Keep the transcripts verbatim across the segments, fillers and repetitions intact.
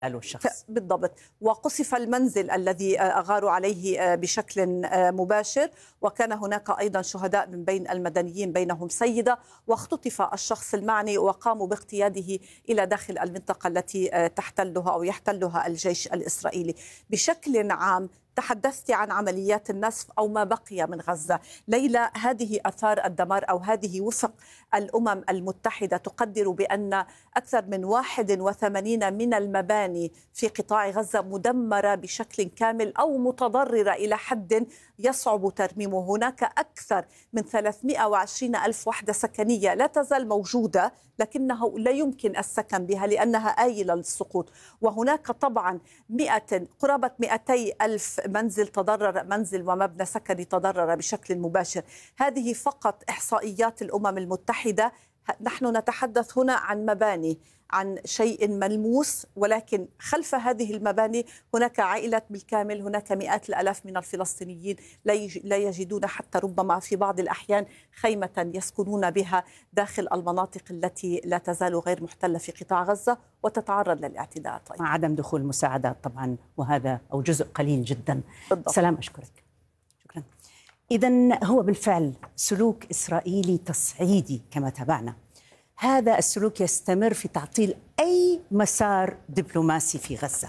الشخص بالضبط. وقصف المنزل الذي أغاروا عليه بشكل مباشر، وكان هناك أيضا شهداء من بين المدنيين بينهم سيدة، واختطف الشخص المعني وقاموا باغتياده إلى داخل المنطقة التي تحتلها أو يحتلها الجيش الإسرائيلي. بشكل عام تحدثت عن عمليات النسف أو ما بقي من غزة. ليلى، هذه أثار الدمار أو هذه وفق الأمم المتحدة تقدر بأن أكثر من واحد وثمانين من المباني في قطاع غزة مدمرة بشكل كامل أو متضررة إلى حد يصعب ترميمه. هناك أكثر من ثلاثمئة وعشرين ألف وحدة سكنية لا تزال موجودة، لكنه لا يمكن السكن بها لأنها آيلة للسقوط. وهناك طبعا مئة قرابة مئتي ألف منزل تضرر، منزل ومبنى سكني تضرر بشكل مباشر. هذه فقط إحصائيات الأمم المتحدة. نحن نتحدث هنا عن مباني، عن شيء ملموس، ولكن خلف هذه المباني هناك عائلات بالكامل، هناك مئات الآلاف من الفلسطينيين لا يجدون حتى ربما في بعض الأحيان خيمة يسكنون بها داخل المناطق التي لا تزال غير محتلة في قطاع غزة وتتعرض للاعتداءات طيب. مع عدم دخول مساعدات طبعا، وهذا أو جزء قليل جدا. بالضبط. سلام، أشكرك. شكرا. إذن هو بالفعل سلوك إسرائيلي تصعيدي كما تابعنا. هذا السلوك يستمر في تعطيل أي مسار دبلوماسي في غزة.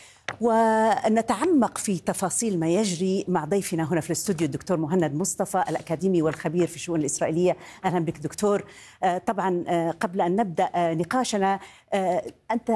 ونتعمق في تفاصيل ما يجري مع ضيفنا هنا في الاستوديو الدكتور مهند مصطفى، الأكاديمي والخبير في الشؤون الإسرائيلية. أهلا بك دكتور. طبعا قبل أن نبدأ نقاشنا، أنت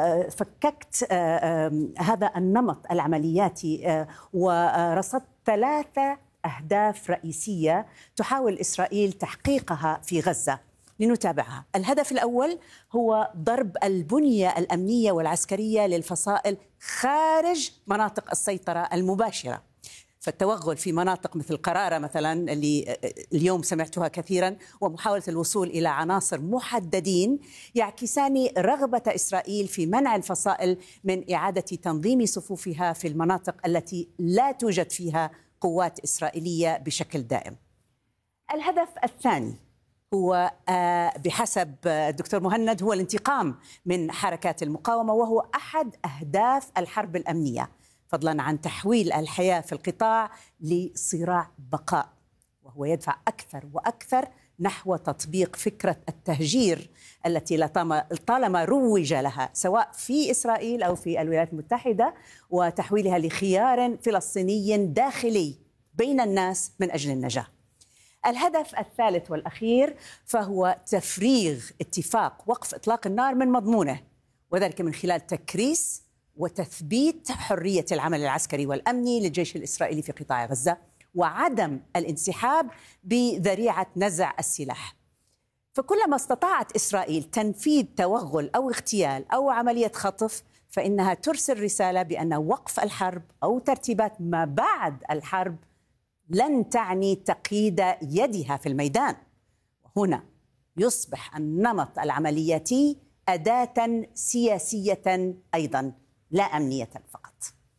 فككت هذا النمط العملياتي ورصدت ثلاثة أهداف رئيسية تحاول إسرائيل تحقيقها في غزة. لنتابعها. الهدف الأول هو ضرب البنية الأمنية والعسكرية للفصائل خارج مناطق السيطرة المباشرة، فالتوغل في مناطق مثل قرارة مثلا اللي اليوم سمعتها كثيرا، ومحاولة الوصول إلى عناصر محددين يعكسان رغبة إسرائيل في منع الفصائل من إعادة تنظيم صفوفها في المناطق التي لا توجد فيها قوات إسرائيلية بشكل دائم. الهدف الثاني هو بحسب الدكتور مهند هو الانتقام من حركات المقاومة، وهو أحد أهداف الحرب الأمنية، فضلا عن تحويل الحياة في القطاع لصراع بقاء، وهو يدفع أكثر وأكثر نحو تطبيق فكرة التهجير التي لطالما روج لها سواء في إسرائيل أو في الولايات المتحدة، وتحويلها لخيار فلسطيني داخلي بين الناس من أجل النجاة. الهدف الثالث والأخير فهو تفريغ اتفاق وقف إطلاق النار من مضمونه، وذلك من خلال تكريس وتثبيت حرية العمل العسكري والأمني للجيش الإسرائيلي في قطاع غزة، وعدم الانسحاب بذريعة نزع السلاح. فكلما استطاعت إسرائيل تنفيذ توغل أو اغتيال أو عملية خطف، فإنها ترسل رسالة بأن وقف الحرب أو ترتيبات ما بعد الحرب لن تعني تقييد يدها في الميدان. وهنا يصبح النمط العملياتي أداة سياسية أيضا لا أمنية فقط.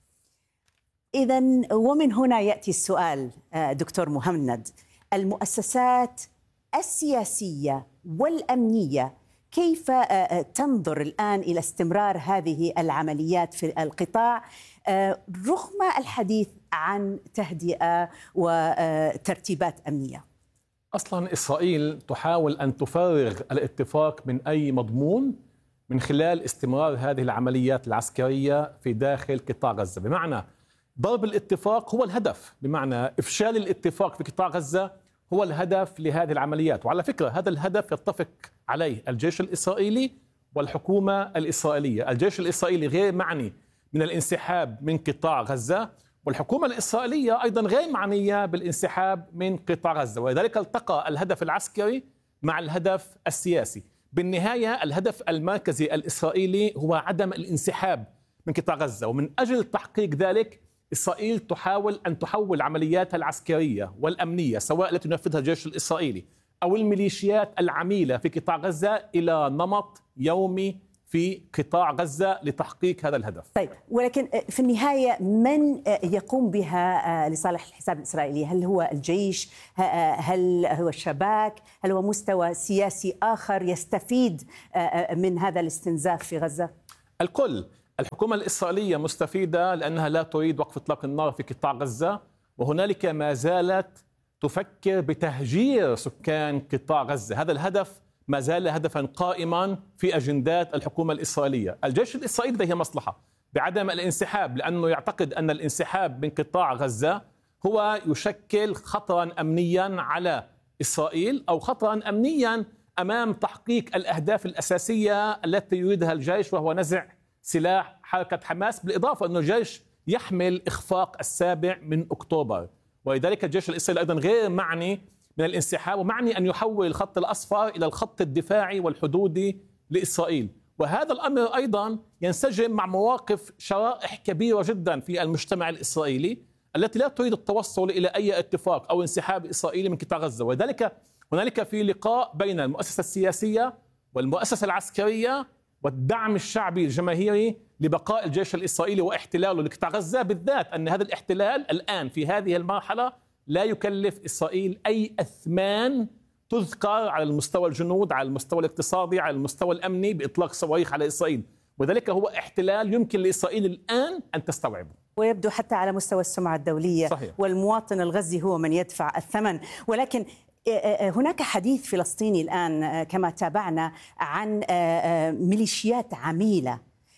إذن ومن هنا يأتي السؤال دكتور مهند، المؤسسات السياسية والأمنية كيف تنظر الآن إلى استمرار هذه العمليات في القطاع رغم الحديث عن تهدئة وترتيبات أمنية؟ أصلا إسرائيل تحاول أن تفرغ الاتفاق من أي مضمون من خلال استمرار هذه العمليات العسكرية في داخل قطاع غزة، بمعنى ضرب الاتفاق هو الهدف، بمعنى إفشال الاتفاق في قطاع غزة هو الهدف لهذه العمليات. وعلى فكرة هذا الهدف يتفق عليه الجيش الإسرائيلي والحكومة الإسرائيلية. الجيش الإسرائيلي غير معني من الانسحاب من قطاع غزة، والحكومة الإسرائيلية أيضا غير معنية بالانسحاب من قطاع غزة، ولذلك التقى الهدف العسكري مع الهدف السياسي. بالنهاية الهدف المركزي الإسرائيلي هو عدم الانسحاب من قطاع غزة، ومن أجل تحقيق ذلك إسرائيل تحاول أن تحول عملياتها العسكرية والأمنية سواء التي ينفذها الجيش الإسرائيلي أو الميليشيات العميلة في قطاع غزة إلى نمط يومي في قطاع غزة لتحقيق هذا الهدف. طيب، ولكن في النهاية من يقوم بها لصالح الحساب الإسرائيلي؟ هل هو الجيش؟ هل هو الشباك؟ هل هو مستوى سياسي آخر يستفيد من هذا الاستنزاف في غزة؟ الكل. الحكومة الإسرائيلية مستفيدة لأنها لا تريد وقف إطلاق النار في قطاع غزة، وهنالك ما زالت تفكر بتهجير سكان قطاع غزة. هذا الهدف ما زال هدفا قائما في أجندات الحكومة الإسرائيلية. الجيش الإسرائيلي لديه مصلحة بعدم الانسحاب، لأنه يعتقد أن الانسحاب من قطاع غزة هو يشكل خطرا أمنيا على إسرائيل أو خطرا أمنيا أمام تحقيق الأهداف الأساسية التي يريدها الجيش، وهو نزع سلاح حركة حماس، بالإضافة أن الجيش يحمل إخفاق السابع من أكتوبر. ولذلك الجيش الإسرائيلي أيضا غير معني من الانسحاب، ومعني أن يحول الخط الأصفر إلى الخط الدفاعي والحدودي لإسرائيل. وهذا الأمر أيضا ينسجم مع مواقف شرائح كبيرة جدا في المجتمع الإسرائيلي التي لا تريد التوصل إلى أي اتفاق أو انسحاب إسرائيلي من قطاع غزة. ولذلك هنالك في لقاء بين المؤسسة السياسية والمؤسسة العسكرية والدعم الشعبي الجماهيري لبقاء الجيش الإسرائيلي واحتلاله لقطاع غزة، بالذات أن هذا الاحتلال الآن في هذه المرحلة لا يكلف إسرائيل أي أثمان تذكر على المستوى الجنود، على المستوى الاقتصادي، على المستوى الأمني بإطلاق صواريخ على إسرائيل. وذلك هو احتلال يمكن لإسرائيل الآن أن تستوعبه، ويبدو حتى على مستوى السمعة الدولية. صحيح. والمواطن الغزي هو من يدفع الثمن. ولكن هناك حديث فلسطيني الآن كما تابعنا عن ميليشيات عميلة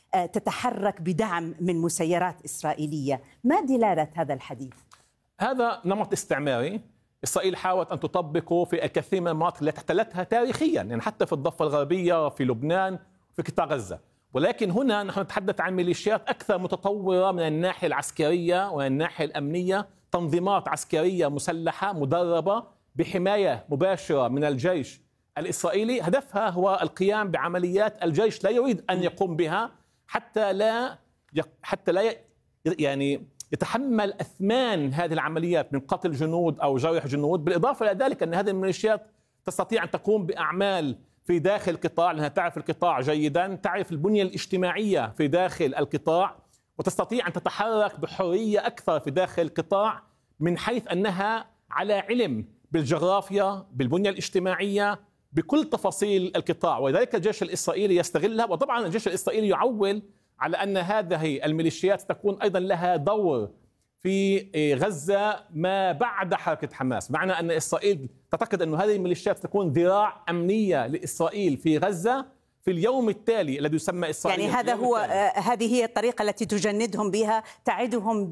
تتحرك بدعم من مسيرات إسرائيلية. ما دلالة هذا الحديث؟ هذا نمط استعماري إسرائيل حاولت أن تطبقه في الكثير من المناطق التي احتلتها تاريخيا، يعني حتى في الضفة الغربية، في لبنان، في قطاع غزة. ولكن هنا نحن نتحدث عن ميليشيات أكثر متطورة من الناحية العسكرية ومن الناحية الأمنية، تنظيمات عسكرية مسلحة مدربة بحماية مباشرة من الجيش الإسرائيلي، هدفها هو القيام بعمليات الجيش لا يريد أن يقوم بها حتى لا حتى لا يعني يتحمل أثمان هذه العمليات من قتل جنود أو جرح جنود. بالإضافة إلى ذلك أن هذه الميليشيات تستطيع أن تقوم بأعمال في داخل القطاع، لأنها تعرف القطاع جيدا، تعرف البنية الاجتماعية في داخل القطاع، وتستطيع أن تتحرك بحرية أكثر في داخل القطاع من حيث أنها على علم بالجغرافيا، بالبنية الاجتماعية، بكل تفاصيل القطاع. ولذلك الجيش الإسرائيلي يستغلها. وطبعا الجيش الإسرائيلي يعول على أن هذه الميليشيات تكون أيضا لها دور في غزة ما بعد حركة حماس، معنى أن إسرائيل تعتقد أن هذه الميليشيات تكون ذراع أمنية لإسرائيل في غزة في اليوم التالي الذي يسمى إسرائيل. يعني هذا هو هذه هي الطريقة التي تجندهم بها، تعدهم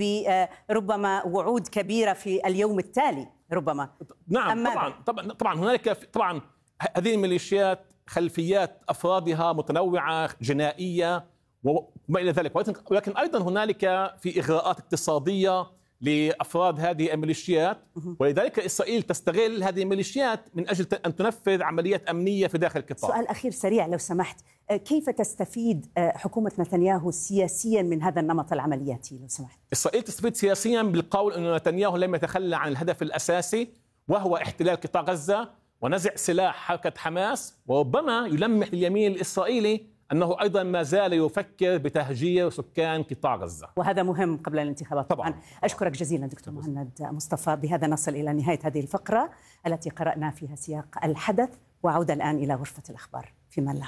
بربما وعود كبيرة في اليوم التالي ربما. نعم طبعا طبعا طبعا هنالك طبعا هذه الميليشيات خلفيات أفرادها متنوعة جنائية وما إلى ذلك، ولكن أيضا هنالك في إغراءات اقتصادية لأفراد هذه الميليشيات، ولذلك إسرائيل تستغل هذه الميليشيات من أجل أن تنفذ عمليات أمنية في داخل القطاع. سؤال أخير سريع لو سمحت، كيف تستفيد حكومة نتنياهو سياسيا من هذا النمط العملياتي لو سمحت؟ إسرائيل تستفيد سياسيا بالقول أن نتنياهو لم يتخلى عن الهدف الأساسي وهو احتلال قطاع غزة ونزع سلاح حركة حماس، وربما يلمح اليمين الإسرائيلي أنه أيضا ما زال يفكر بتهجير سكان قطاع غزة، وهذا مهم قبل الانتخابات طبعا. طبعا. أشكرك جزيلا دكتور مهند مصطفى. بهذا نصل إلى نهاية هذه الفقرة التي قرأنا فيها سياق الحدث، وعودة الآن إلى غرفة الأخبار في من له.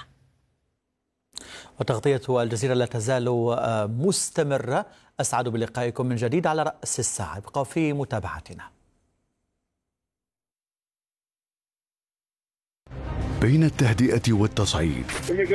وتغطية الجزيرة لا تزال مستمرة. أسعد بلقائكم من جديد على رأس الساعة، ابقوا في متابعتنا. بين التهدئة والتصعيد،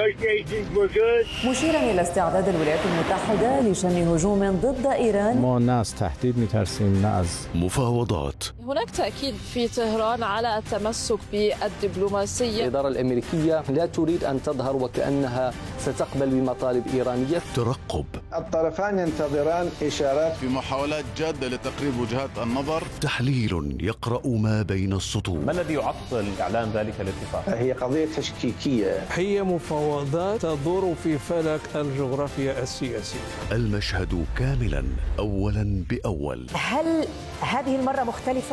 مشيرا إلى استعداد الولايات المتحدة لشن هجوم ضد إيران. ما ناس تحديد مترسين ناس مفاوضات. هناك تأكيد في طهران على التمسك بالدبلوماسية. الإدارة الأمريكية لا تريد أن تظهر وكأنها ستقبل بمطالب إيرانية. ترقب. الطرفان ينتظران إشارات في محاولات جادة لتقريب وجهات النظر. تحليل يقرأ ما بين السطور. ما الذي يعطل إعلان ذلك الاتفاق؟ هي قضية تشكيكية. هي مفاوضات تدور في فلك الجغرافيا السياسية. المشهد كاملا أولا بأول. هل هذه المرة مختلفة؟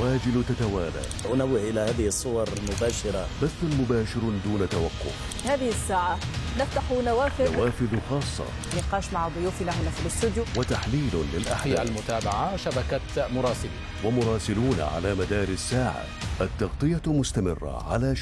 العواجل تتوالى. أنوه إلى هذه الصور المباشرة. بث مباشر دون توقف. هذه الساعة نفتح نوافذ نوافذ خاصة. نقاش مع ضيوفنا هنا في الاستوديو. وتحليل للأحداث. المتابعة شبكة مراسلين. ومراسلون على مدار الساعة. التغطية مستمرة على